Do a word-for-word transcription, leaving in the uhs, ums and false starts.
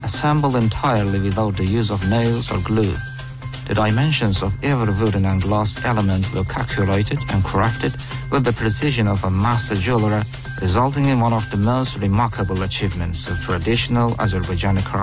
assembled entirely without the use of nails or glue. The dimensions of every wooden and glass element were calculated and crafted with the precision of a master jeweler, resulting in one of the most remarkable achievements of traditional Azerbaijani craftsmanship.